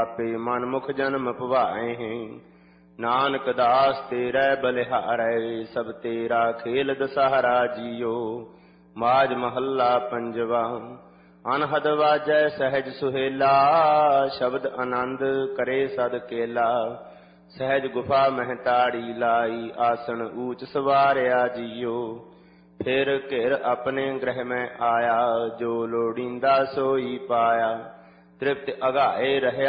ਆਪੇ ਮਨ ਮੁਖ ਜਨਮ ਪਵਾਏ। ਨਾਨਕ ਦਾਸ ਤੇਰੇ ਬਲਿਹਾਰੈ ਸਭ ਤੇਰਾ ਖੇਲ ਦਸਹਰਾ ਜੀਓ। ਮਾਝ ਮਹੱਲਾ ਪੰਜਵਾ। ਅਨਹਦ ਵਾਜੈ ਸਹਿਜ ਸੁਹੇਲਾ ਸ਼ਬਦ ਆਨੰਦ ਕਰੇ ਸਦ ਕੇਲਾ। ਸਹਿਜ ਗੁਫਾ ਮਹਿ ਤਾੜੀ ਲਾਈ ਆਸਣ ਊਚ ਸਵਾਰਿਆ ਜੀਓ। ਫਿਰ ਘਿਰ ਆਪਣੇ ਗ੍ਰਹਿ ਮੈਂ ਆਇਆ ਜੋ ਲੋੜੀਂਦਾ ਸੋਈ ਪਾਇਆ। ਤ੍ਰਿਪਤ ਅਗਾਏ ਰਹਿਆ